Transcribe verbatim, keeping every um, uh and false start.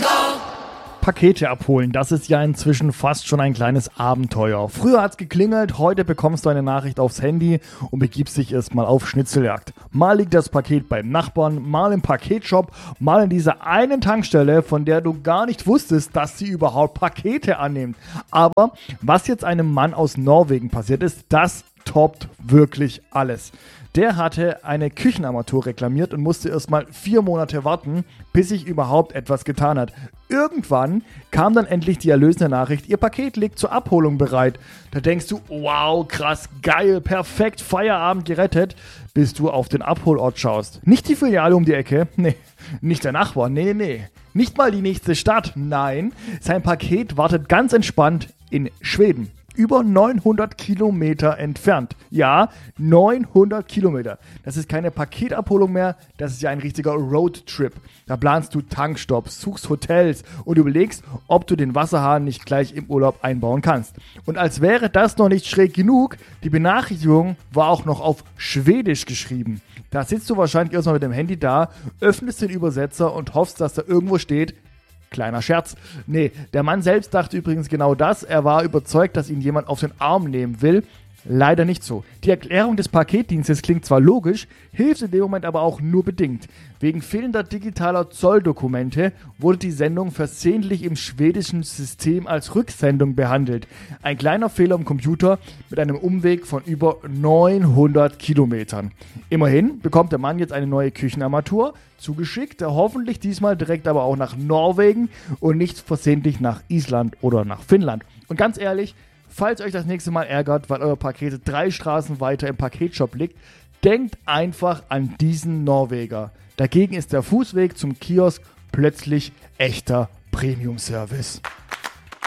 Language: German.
Pakete abholen, das ist ja inzwischen fast schon ein kleines Abenteuer. Früher hat's geklingelt, heute bekommst du eine Nachricht aufs Handy und begibst dich erstmal auf Schnitzeljagd. Mal liegt das Paket beim Nachbarn, mal im Paketshop, mal in dieser einen Tankstelle, von der du gar nicht wusstest, dass sie überhaupt Pakete annimmt. Aber was jetzt einem Mann aus Norwegen passiert ist, das toppt wirklich alles. Der hatte eine Küchenarmatur reklamiert und musste erstmal vier Monate warten, bis sich überhaupt etwas getan hat. Irgendwann kam dann endlich die erlösende Nachricht, ihr Paket liegt zur Abholung bereit. Da denkst du, wow, krass, geil, perfekt, Feierabend gerettet, bis du auf den Abholort schaust. Nicht die Filiale um die Ecke, nee, nicht der Nachbar, nee, nee, nicht mal die nächste Stadt, nein, sein Paket wartet ganz entspannt in Schweden. Über neunhundert Kilometer entfernt. Ja, neunhundert Kilometer. Das ist keine Paketabholung mehr, das ist ja ein richtiger Roadtrip. Da planst du Tankstops, suchst Hotels und überlegst, ob du den Wasserhahn nicht gleich im Urlaub einbauen kannst. Und als wäre das noch nicht schräg genug, die Benachrichtigung war auch noch auf Schwedisch geschrieben. Da sitzt du wahrscheinlich erstmal mit dem Handy da, öffnest den Übersetzer und hoffst, dass da irgendwo steht, kleiner Scherz. Nee, der Mann selbst dachte übrigens genau das. Er war überzeugt, dass ihn jemand auf den Arm nehmen will. Leider nicht so. Die Erklärung des Paketdienstes klingt zwar logisch, hilft in dem Moment aber auch nur bedingt. Wegen fehlender digitaler Zolldokumente wurde die Sendung versehentlich im schwedischen System als Rücksendung behandelt. Ein kleiner Fehler im Computer mit einem Umweg von über neunhundert Kilometern. Immerhin bekommt der Mann jetzt eine neue Küchenarmatur zugeschickt, hoffentlich diesmal direkt aber auch nach Norwegen und nicht versehentlich nach Island oder nach Finnland. Und ganz ehrlich, falls euch das nächste Mal ärgert, weil euer Paket drei Straßen weiter im Paketshop liegt, denkt einfach an diesen Norweger. Dagegen ist der Fußweg zum Kiosk plötzlich echter Premium-Service.